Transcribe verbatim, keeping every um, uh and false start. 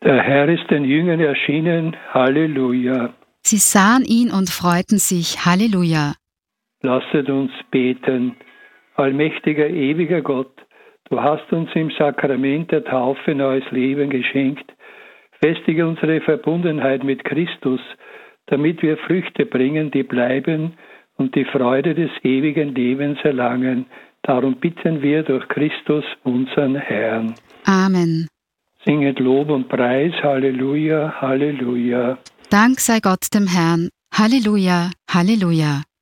Der Herr ist den Jüngern erschienen. Halleluja. Sie sahen ihn und freuten sich. Halleluja. Lasset uns beten. Allmächtiger, ewiger Gott, du hast uns im Sakrament der Taufe neues Leben geschenkt. Festige unsere Verbundenheit mit Christus, damit wir Früchte bringen, die bleiben und die Freude des ewigen Lebens erlangen. Darum bitten wir durch Christus, unseren Herrn. Amen. Singet Lob und Preis. Halleluja, Halleluja. Dank sei Gott dem Herrn. Halleluja, Halleluja.